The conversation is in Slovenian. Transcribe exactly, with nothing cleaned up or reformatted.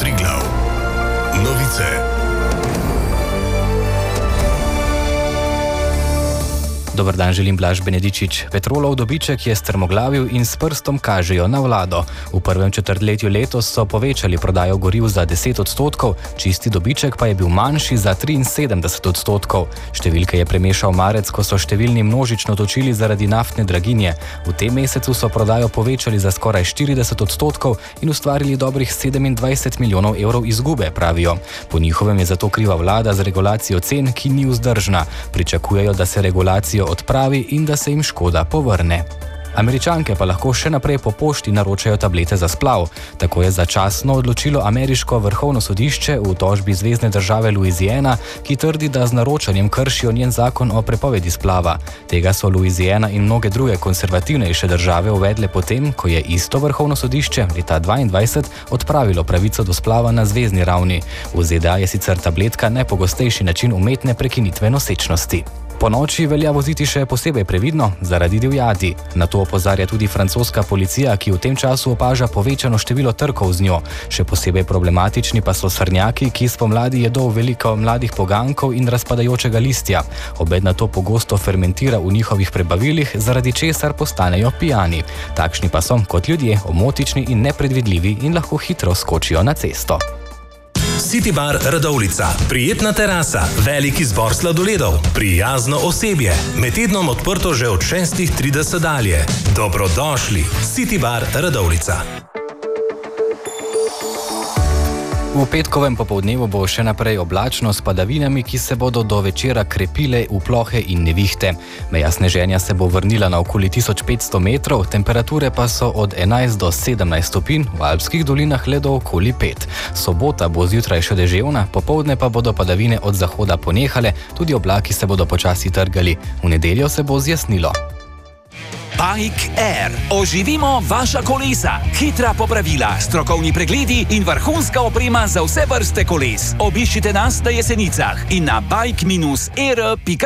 Triglav. Novice. Dobar dan, želim Blaž Benedičič. Petrolov dobiček je strmoglavil in s prstom kažejo na vlado. V prvem četrtletju letos so povečali prodajo goriv za deset odstotkov, čisti dobiček pa je bil manjši za triinsedemdeset odstotkov. Številke je premešal marec, ko so številni množično točili zaradi naftne draginje. V tem mesecu so prodajo povečali za skoraj štirideset odstotkov in ustvarili dobrih sedemindvajset milijonov evrov izgube, pravijo. Po njihovem je zato kriva vlada z regulacijo cen, ki ni vzdržna. Pričakujejo, da se regulacijo odpravi in da se jim škoda povrne. Američanke pa lahko še naprej po pošti naročajo tablete za splav. Tako je začasno odločilo ameriško vrhovno sodišče v tožbi zvezne države Louisiana, ki trdi, da z naročanjem kršijo njen zakon o prepovedi splava. Tega so Louisiana in mnoge druge konservativnejše države uvedle potem, ko je isto vrhovno sodišče leta dvaindvajset odpravilo pravico do splava na zvezni ravni. V Z D A je sicer tabletka najpogostejši način umetne prekinitve nosečnosti. Po noči velja voziti še posebej previdno zaradi divjadi. Na to opozarja tudi francoska policija, ki v tem času opaža povečano število trkov z njo. Še posebej problematični pa so srnjaki, ki spomladi jedo veliko mladih pogankov in razpadajočega listja. Obed na to pogosto fermentira v njihovih prebavilih, zaradi česar postanejo pijani. Takšni pa so kot ljudje omotični in nepredvidljivi in lahko hitro skočijo na cesto. City Bar Radovljica. Prijetna terasa, velik izbor sladoledov, prijazno osebje. Med tednom odprto že od šestih trideset dalje. Dobrodošli. City Bar Radovljica. V petkovem popoldnevu bo še naprej oblačno s padavinami, ki se bodo do večera krepile v plohe in nevihte. Meja sneženja se bo vrnila na okoli tisoč petsto metrov, temperature pa so od enajst do sedemnajst stopinj, v alpskih dolinah le do okoli pet. Sobota bo zjutraj še deževna, popoldne pa bodo padavine od zahoda ponehale, tudi oblaki se bodo počasi trgali. V nedeljo se bo zjasnilo. Bike Air. Oživimo vaša kolesa. Hitra popravila, strokovni pregledi in vrhunska oprema za vse vrste koles. Obiščite nas na Jesenicah in na bike dash air pika si.